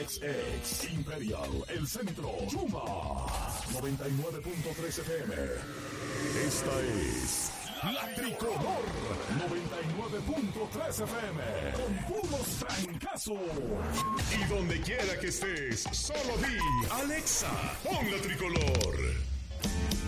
XX, Imperial, El Centro, Chuma, 99.3 FM. Esta es La Tricolor, 99.3 FM, con puros trancazos. Y donde quiera que estés, solo di, Alexa, pon La Tricolor.